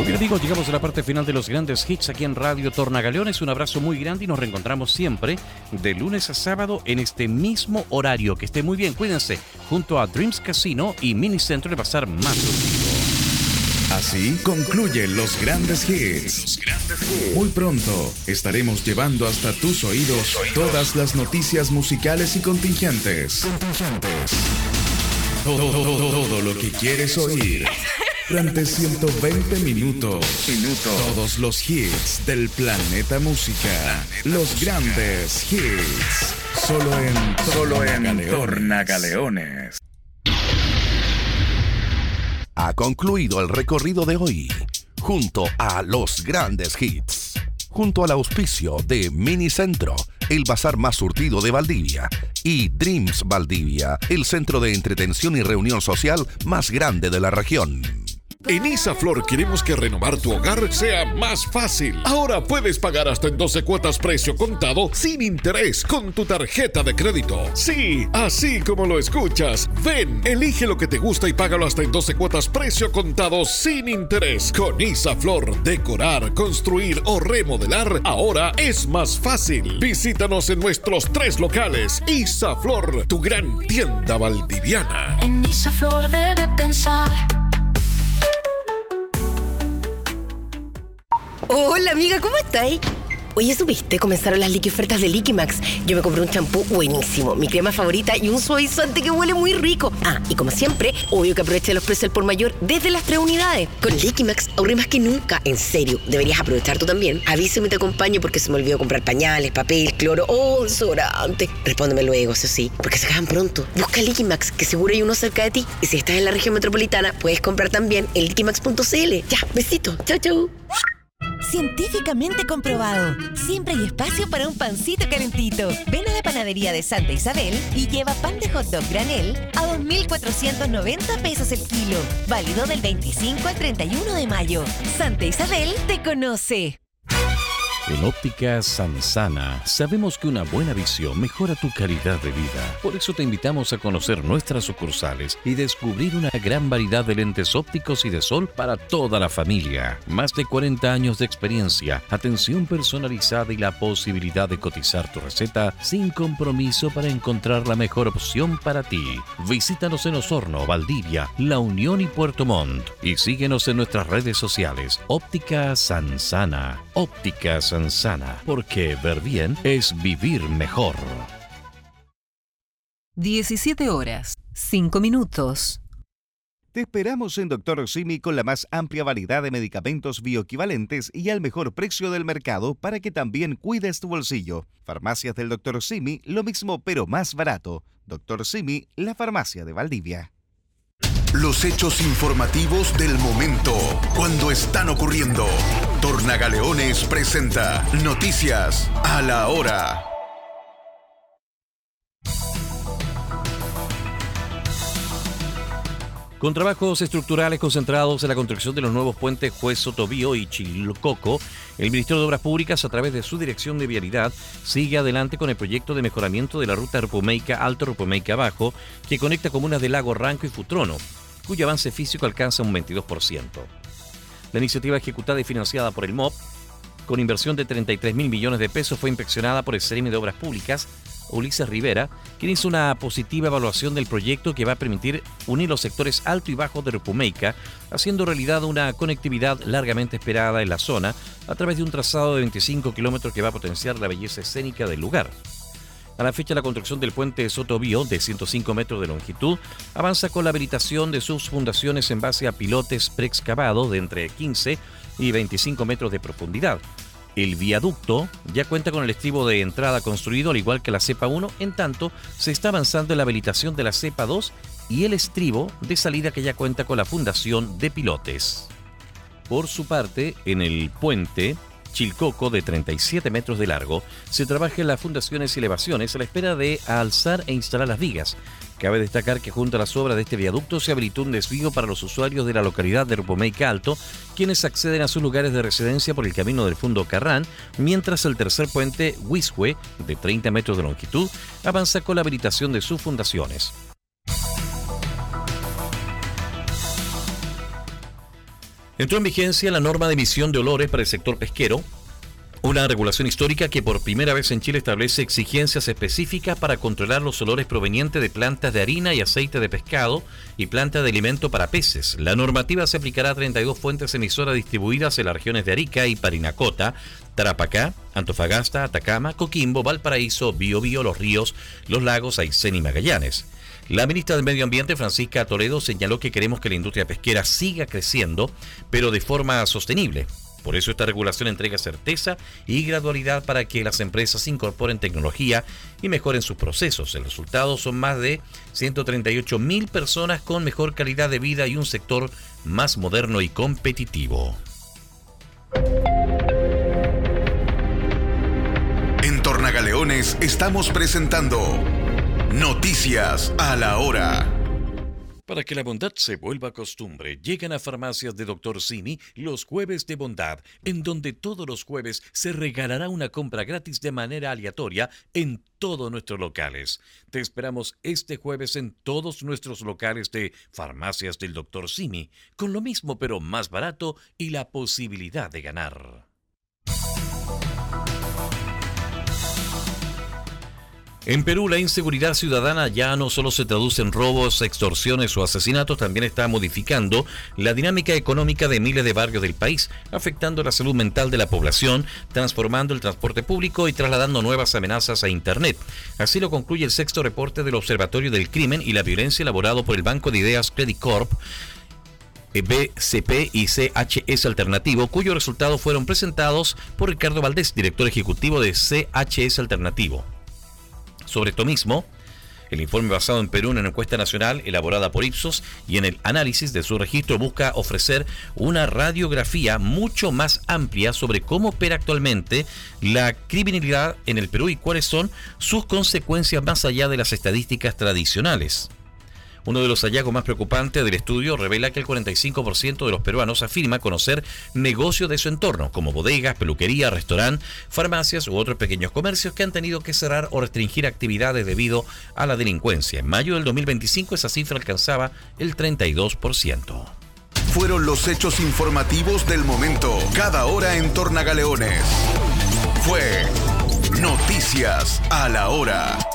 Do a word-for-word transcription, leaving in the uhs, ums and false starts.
Muy bien, amigos, llegamos a la parte final de los grandes hits aquí en Radio Tornagaleones. Un abrazo muy grande y nos reencontramos siempre de lunes a sábado en este mismo horario. Que esté muy bien, cuídense, junto a Dreams Casino y Minicentro de Pasar más surtido. Así concluyen los grandes hits. Muy pronto estaremos llevando hasta tus oídos todas las noticias musicales y contingentes. Todo, todo, todo, todo lo que quieres oír. Durante ciento veinte minutos, todos los hits del planeta música, los grandes hits, solo en solo en Tornagaleones. Ha concluido el recorrido de hoy, junto a los grandes hits, junto al auspicio de Minicentro, el bazar más surtido de Valdivia, y Dreams Valdivia, el centro de entretención y reunión social más grande de la región. En Isaflor queremos que renovar tu hogar sea más fácil. Ahora puedes pagar hasta en doce cuotas precio contado sin interés con tu tarjeta de crédito. Sí, así como lo escuchas. Ven, elige lo que te gusta y págalo hasta en doce cuotas precio contado sin interés. Con Isaflor, decorar, construir o remodelar ahora es más fácil. Visítanos en nuestros tres locales. Isaflor, tu gran tienda valdiviana. En Isaflor debe pensar. Hola amiga, ¿cómo estáis? Oye, ¿supiste? Comenzaron las liqui ofertas de Liquimax. Yo me compré un champú buenísimo, mi crema favorita y un suavizante que huele muy rico. Ah, y como siempre, obvio que aproveché los precios al por mayor desde las tres unidades. Con Liquimax ahorré más que nunca. En serio, deberías aprovechar tú también. Avísame y te acompaño porque se me olvidó comprar pañales, papel, cloro o desodorante. Respóndeme luego, eso sí, porque se acaban pronto. Busca Liquimax, que seguro hay uno cerca de ti. Y si estás en la región metropolitana, puedes comprar también en liquimax punto c l. Ya, besito. Chau, chau. Científicamente comprobado. Siempre hay espacio para un pancito calentito. Ven a la panadería de Santa Isabel y lleva pan de hot dog granel a dos mil cuatrocientos noventa pesos el kilo. Válido del veinticinco al treinta y uno de mayo. Santa Isabel te conoce. En Óptica Sansana sabemos que una buena visión mejora tu calidad de vida. Por eso te invitamos a conocer nuestras sucursales y descubrir una gran variedad de lentes ópticos y de sol para toda la familia. Más de cuarenta años de experiencia, atención personalizada y la posibilidad de cotizar tu receta sin compromiso para encontrar la mejor opción para ti. Visítanos en Osorno, Valdivia, La Unión y Puerto Montt. Y síguenos en nuestras redes sociales. Óptica Sansana. Óptica Sansana. Sansana, porque ver bien es vivir mejor. diecisiete horas, cinco minutos. Te esperamos en Doctor Simi con la más amplia variedad de medicamentos bioequivalentes y al mejor precio del mercado para que también cuides tu bolsillo. Farmacias del Doctor Simi, lo mismo pero más barato. Doctor Simi, la farmacia de Valdivia. Los hechos informativos del momento, cuando están ocurriendo. Tornagaleones presenta Noticias a la Hora. Con trabajos estructurales concentrados en la construcción de los nuevos puentes Juez Sotovio y Chilcoco, el Ministerio de Obras Públicas, a través de su Dirección de Vialidad, sigue adelante con el proyecto de mejoramiento de la ruta Rupumeica Alto Rupumeica Bajo, que conecta comunas de Lago Ranco y Futrono, cuyo avance físico alcanza un veintidós por ciento. La iniciativa ejecutada y financiada por el M O P, con inversión de treinta y tres mil millones de pesos, fue inspeccionada por el Seremi de Obras Públicas, Ulises Rivera, quien hizo una positiva evaluación del proyecto que va a permitir unir los sectores alto y bajo de Rupumeica, haciendo realidad una conectividad largamente esperada en la zona a través de un trazado de veinticinco kilómetros que va a potenciar la belleza escénica del lugar. A la fecha, la construcción del puente Sotovio, de ciento cinco metros de longitud, avanza con la habilitación de sus fundaciones en base a pilotes preexcavados de entre quince y veinticinco metros de profundidad. El viaducto ya cuenta con el estribo de entrada construido, al igual que la cepa uno, en tanto se está avanzando en la habilitación de la cepa dos y el estribo de salida, que ya cuenta con la fundación de pilotes. Por su parte, en el puente Chilcoco, de treinta y siete metros de largo, se trabaja en las fundaciones y elevaciones a la espera de alzar e instalar las vigas. Cabe destacar que junto a las obras de este viaducto se habilitó un desvío para los usuarios de la localidad de Rupumeica Alto, quienes acceden a sus lugares de residencia por el camino del Fundo Carrán, mientras el tercer puente Huizhue, de treinta metros de longitud, avanza con la habilitación de sus fundaciones. Entró en vigencia la norma de emisión de olores para el sector pesquero, una regulación histórica que por primera vez en Chile establece exigencias específicas para controlar los olores provenientes de plantas de harina y aceite de pescado y plantas de alimento para peces. La normativa se aplicará a treinta y dos fuentes emisoras distribuidas en las regiones de Arica y Parinacota, Tarapacá, Antofagasta, Atacama, Coquimbo, Valparaíso, Biobío, Los Ríos, Los Lagos, Aysén y Magallanes. La ministra del Medio Ambiente, Francisca Toledo, señaló que queremos que la industria pesquera siga creciendo, pero de forma sostenible. Por eso esta regulación entrega certeza y gradualidad para que las empresas incorporen tecnología y mejoren sus procesos. El resultado son más de ciento treinta y ocho mil personas con mejor calidad de vida y un sector más moderno y competitivo. En Tornagaleones estamos presentando Noticias a la Hora. Para que la bondad se vuelva costumbre, llegan a farmacias de doctor Simi los jueves de bondad, en donde todos los jueves se regalará una compra gratis de manera aleatoria en todos nuestros locales. Te esperamos este jueves en todos nuestros locales de farmacias del doctor Simi, con lo mismo pero más barato y la posibilidad de ganar. En Perú, la inseguridad ciudadana ya no solo se traduce en robos, extorsiones o asesinatos, también está modificando la dinámica económica de miles de barrios del país, afectando la salud mental de la población, transformando el transporte público y trasladando nuevas amenazas a Internet. Así lo concluye el sexto reporte del Observatorio del Crimen y la Violencia elaborado por el Banco de Ideas Credit Corp, B C P y C H S Alternativo, cuyos resultados fueron presentados por Ricardo Valdés, director ejecutivo de C H S Alternativo. Sobre esto mismo, el informe basado en Perú en una encuesta nacional elaborada por Ipsos y en el análisis de su registro busca ofrecer una radiografía mucho más amplia sobre cómo opera actualmente la criminalidad en el Perú y cuáles son sus consecuencias más allá de las estadísticas tradicionales. Uno de los hallazgos más preocupantes del estudio revela que el cuarenta y cinco por ciento de los peruanos afirma conocer negocios de su entorno, como bodegas, peluquería, restaurantes, farmacias u otros pequeños comercios que han tenido que cerrar o restringir actividades debido a la delincuencia. En mayo del dos mil veinticinco esa cifra alcanzaba el treinta y dos por ciento. Fueron los hechos informativos del momento, cada hora en Tornagaleones. Fue Noticias a la Hora.